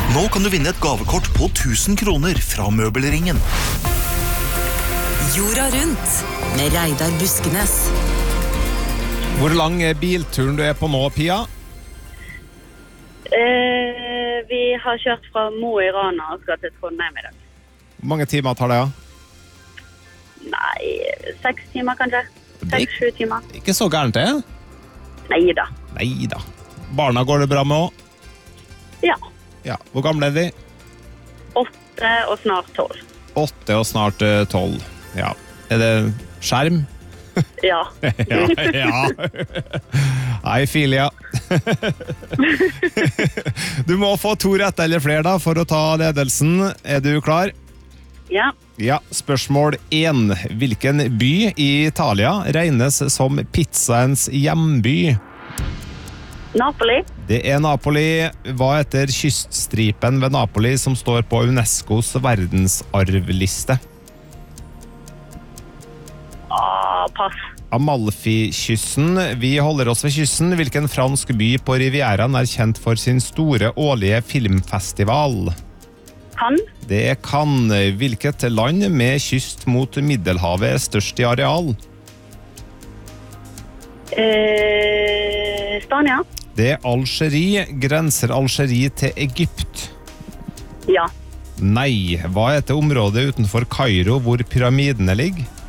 Nå kan du vinne et gavekort på 1000 kroner fra Møbelringen. Jorda rundt med Reidar Buskenes. Hvor lang er bilturen du er på nå, Pia? Vi har kjørt fra Mo i Rana og skal til Trondheim I dag. Hvor mange timer tar det, ja? Nei, 6 timer kanskje. 6-7 timer. Ikke så gærent det? Neida. Neida. Barna går det bra med også? Ja. Ja. Hvor gamle er de? 8 og snart 12. 8 og snart 12. Ja. Er det skjerm? Ja. Ja. Nei, Filia. Du må få 2 rette eller flere da, for å ta ledelsen. Er du klar? Ja. Ja, spørsmål 1. Hvilken by I Italia regnes som pizzaens hjemby? Napoli. Det Napoli. Hva heter kyststripen ved Napoli som står på UNESCOs verdensarvliste? Pass. Amalfi-kysten. Vi holder oss ved kysten. Hvilken fransk by på Rivieraen kjent for sin store årlige filmfestival? Cannes. Det Cannes. Hvilket land med kyst mot Middelhavet størst I areal? Spania. Det Algerie. Grenser Algerie til Egypt? Ja. Nei. Hva heter området utenfor Kairo hvor pyramidene ligger?